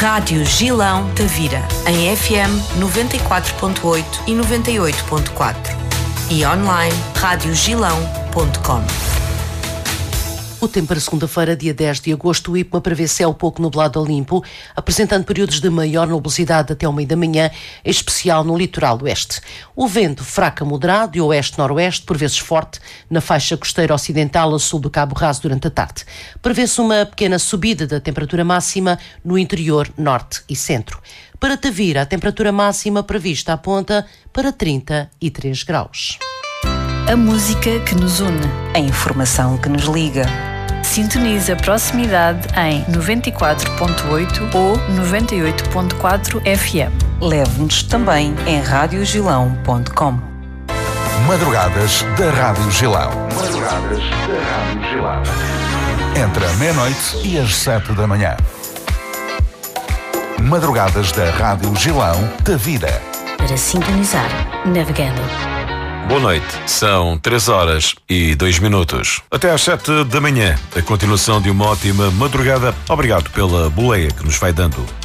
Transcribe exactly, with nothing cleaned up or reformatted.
Rádio Gilão Tavira, em F M noventa e quatro ponto oito e noventa e oito ponto quatro e online rádio gilão ponto com. O tempo para segunda-feira, dia dez de agosto, o IPMA prevê céu pouco nublado a limpo, apresentando períodos de maior nubosidade até ao meio da manhã, em especial no litoral oeste. O vento fraco a moderado, de oeste-noroeste, por vezes forte, na faixa costeira ocidental a sul do Cabo Raso durante a tarde. Prevê-se uma pequena subida da temperatura máxima no interior, norte e centro. Para Tavira, a temperatura máxima prevista aponta para trinta e três graus. A música que nos une. A informação que nos liga. Sintoniza a proximidade em noventa e quatro ponto oito ou noventa e oito ponto quatro F M. Leve-nos também em rádio gilão ponto com. Madrugadas da Rádio Gilão. Madrugadas da Rádio Gilão. Entre a meia-noite e as sete da manhã. Madrugadas da Rádio Gilão Tavira. Para sintonizar, navegando. Boa noite, são três horas e dois minutos. Até às sete da manhã, a continuação de uma ótima madrugada. Obrigado pela boleia que nos vai dando.